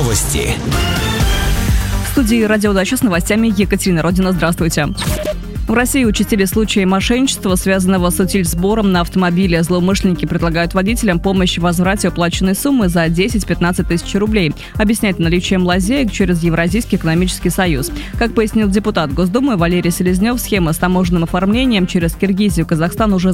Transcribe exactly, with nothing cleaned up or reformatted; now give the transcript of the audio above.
Новости. В студии «Радио Дача» с новостями Екатерина Родина. Здравствуйте. В России участились случаи мошенничества, связанного с утильсбором на автомобиле. Злоумышленники предлагают водителям помощь в возврате уплаченной суммы за десять-пятнадцать тысяч рублей. Объясняет наличием лазеек через Евразийский экономический союз. Как пояснил депутат Госдумы Валерий Селезнев, схема с таможенным оформлением через Киргизию и Казахстан уже